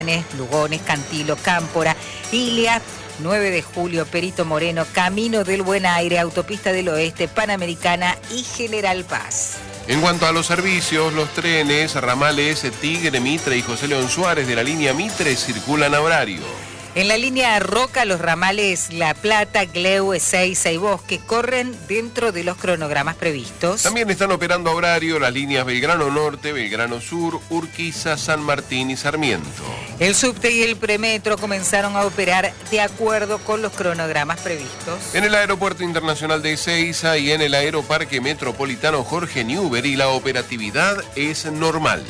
Lugones, Cantilo, Cámpora, Ilia, 9 de julio, Perito Moreno, Camino del Buen Aire, Autopista del Oeste, Panamericana y General Paz. En cuanto a los servicios, los trenes, ramales Tigre, Mitre y José León Suárez de la línea Mitre circulan a horario. En la línea Roca, los ramales La Plata, Gleu, Ezeiza y Bosque corren dentro de los cronogramas previstos. También están operando a horario las líneas Belgrano Norte, Belgrano Sur, Urquiza, San Martín y Sarmiento. El subte y el premetro comenzaron a operar de acuerdo con los cronogramas previstos. En el Aeropuerto Internacional de Ezeiza y en el Aeroparque Metropolitano Jorge Newbery la operatividad es normal.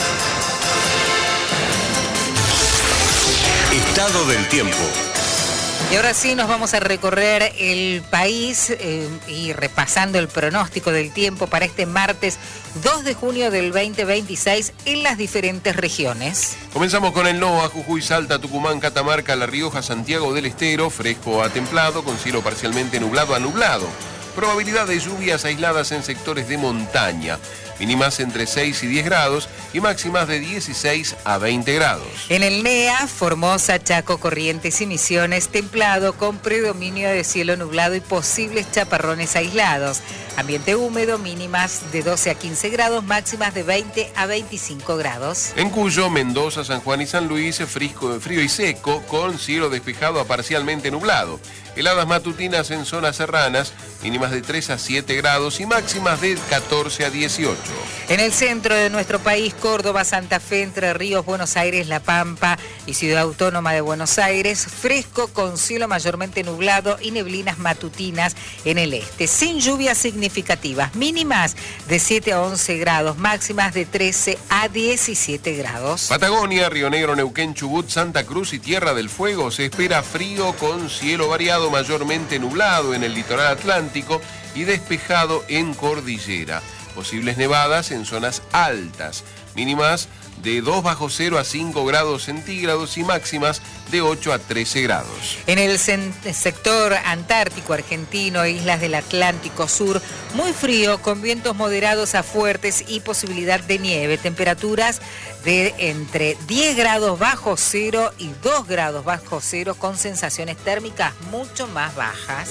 Estado del tiempo. Y ahora sí nos vamos a recorrer el país y repasando el pronóstico del tiempo para este martes 2 de junio del 2026 en las diferentes regiones. Comenzamos con el NOA, Jujuy, Salta, Tucumán, Catamarca, La Rioja, Santiago del Estero, fresco a templado, con cielo parcialmente nublado a nublado. Probabilidad de lluvias aisladas en sectores de montaña. Mínimas entre 6 y 10 grados y máximas de 16 a 20 grados. En el NEA, Formosa, Chaco, Corrientes y Misiones, templado con predominio de cielo nublado y posibles chaparrones aislados. Ambiente húmedo, mínimas de 12 a 15 grados, máximas de 20 a 25 grados. En Cuyo, Mendoza, San Juan y San Luis, frío y seco, con cielo despejado a parcialmente nublado. Heladas matutinas en zonas serranas, mínimas de 3 a 7 grados y máximas de 14 a 18. En el centro de nuestro país, Córdoba, Santa Fe, Entre Ríos, Buenos Aires, La Pampa y Ciudad Autónoma de Buenos Aires, fresco con cielo mayormente nublado y neblinas matutinas en el este, sin lluvias significativas, mínimas de 7 a 11 grados, máximas de 13 a 17 grados. Patagonia, Río Negro, Neuquén, Chubut, Santa Cruz y Tierra del Fuego, se espera frío con cielo variado, mayormente nublado en el litoral atlántico y despejado en cordillera. Posibles nevadas en zonas altas, mínimas de 2 bajo cero a 5 grados centígrados y máximas de 8 a 13 grados. En el sector antártico argentino, islas del Atlántico Sur, muy frío con vientos moderados a fuertes y posibilidad de nieve. Temperaturas de entre 10 grados bajo cero y 2 grados bajo cero con sensaciones térmicas mucho más bajas.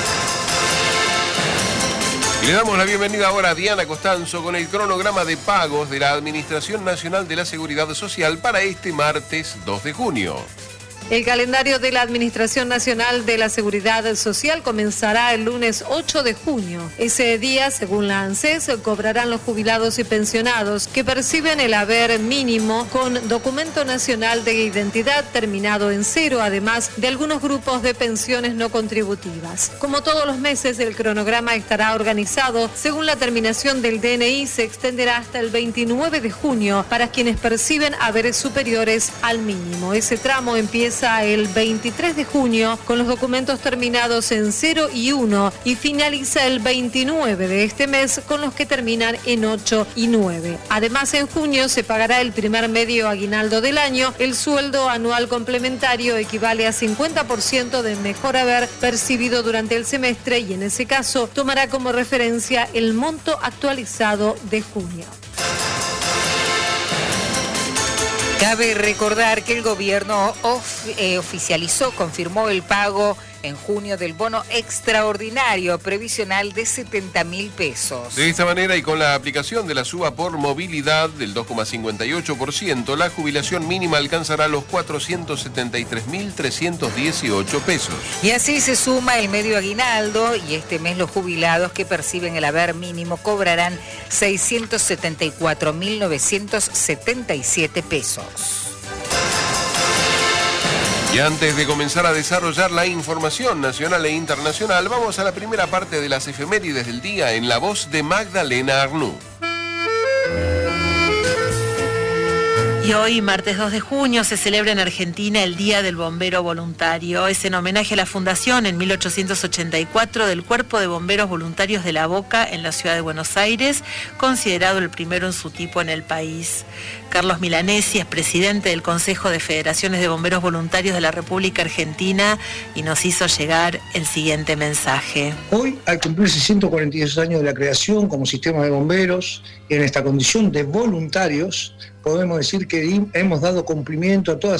Y le damos la bienvenida ahora a Diana Costanzo con el cronograma de pagos de la Administración Nacional de la Seguridad Social para este martes 2 de junio. El calendario de la Administración Nacional de la Seguridad Social comenzará el lunes 8 de junio. Ese día, según la ANSES, cobrarán los jubilados y pensionados que perciben el haber mínimo con documento nacional de identidad terminado en 0, además de algunos grupos de pensiones no contributivas. Como todos los meses, el cronograma estará organizado según la terminación del DNI, se extenderá hasta el 29 de junio para quienes perciben haberes superiores al mínimo. Ese tramo empieza el 23 de junio con los documentos terminados en 0 y 1 y finaliza el 29 de este mes con los que terminan en 8 y 9. Además, en junio se pagará el primer medio aguinaldo del año. El sueldo anual complementario equivale a 50% del mejor haber percibido durante el semestre y en ese caso tomará como referencia el monto actualizado de junio. Cabe recordar que el gobierno confirmó el pago en junio del bono extraordinario previsional de 70.000 pesos. De esta manera y con la aplicación de la suba por movilidad del 2,58%, la jubilación mínima alcanzará los 473.318 pesos. Y así se suma el medio aguinaldo y este mes los jubilados que perciben el haber mínimo cobrarán 674.977 pesos. Y antes de comenzar a desarrollar la información nacional e internacional, vamos a la primera parte de las efemérides del día en la voz de Magdalena Arnú. Y hoy, martes 2 de junio, se celebra en Argentina el Día del Bombero Voluntario. Es en homenaje a la fundación en 1884 del Cuerpo de Bomberos Voluntarios de La Boca en la ciudad de Buenos Aires, considerado el primero en su tipo en el país. Carlos Milanesi es presidente del Consejo de Federaciones de Bomberos Voluntarios de la República Argentina y nos hizo llegar el siguiente mensaje. Hoy, al cumplirse 142 años de la creación como sistema de bomberos, en esta condición de voluntarios, podemos decir que hemos dado cumplimiento a todas